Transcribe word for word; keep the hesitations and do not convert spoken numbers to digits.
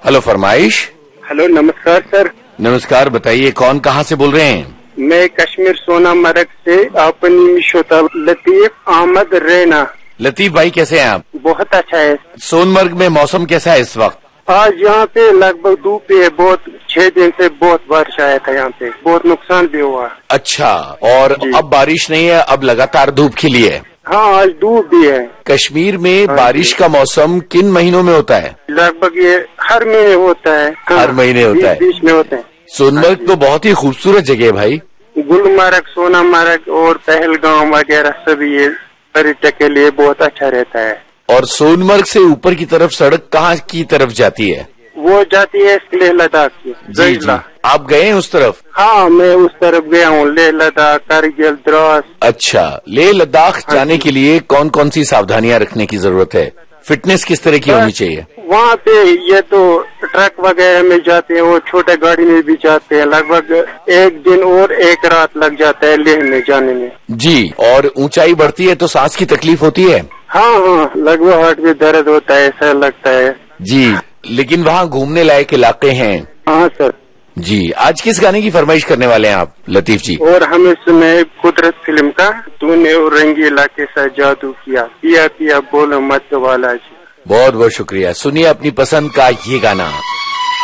Hello, फरमाइश। Hello, नमस्कार sir. नमस्कार, बताइए कौन कहाँ से बोल रहे हैं? मैं कश्मीर सोनामर्ग से अपनी शोता लतीफ अहमद रैना। लतीफ भाई, कैसे हैं आप? बहुत अच्छा है। सोनमर्ग में मौसम कैसा है इस वक्त? आज यहाँ पे लगभग धूप है, बहुत छह दिन से बहुत बारिश आया था यहाँ पे, बहुत नुकसान भी हुआ। अच्छा, और अब बारिश नहीं है, अब लगातार धूप खिली है? हाँ, आज धूप भी है। कश्मीर में बारिश का मौसम किन महीनों में होता है? लगभग ये हर महीने होता है। हाँ, हर महीने होता है, बीच में होता है। सोनमर्ग तो बहुत ही खूबसूरत जगह है भाई। गुलमर्ग, सोनामर्ग और पहलगाम वगैरह सभी ये पर्यटक के लिए बहुत अच्छा रहता है। और सोनमर्ग से ऊपर की तरफ सड़क कहाँ की तरफ जाती है? वो जाती है लेह लद्दाख की। जी जी, आप गए हैं उस तरफ? हाँ, मैं उस तरफ गया हूँ, लेह लद्दाख, कारगिल, द्रास। अच्छा, लेह लद्दाख जाने के लिए कौन कौन सी सावधानियां रखने की जरूरत है? फिटनेस किस तरह की होनी चाहिए? वहाँ पे ये तो ट्रक वगैरह में जाते हैं, वो छोटे गाड़ी में भी जाते हैं। लगभग एक दिन और एक रात लग जाता है लेह में जाने में। जी, और ऊंचाई बढ़ती है तो सांस की तकलीफ होती है? हाँ हाँ, लगभग हार्ट में दर्द होता है, ऐसा लगता है। जी, लेकिन वहाँ घूमने लायक इलाके हैं? हाँ सर। जी, आज किस गाने की फरमाइश करने वाले हैं आप लतीफ जी? और हमें सुने कुदरत फिल्म का तूने और रंगीला के साथ जादू किया, पिया पिया बोलो मत वाला जी। बहुत बहुत शुक्रिया, सुनिए अपनी पसंद का ये गाना।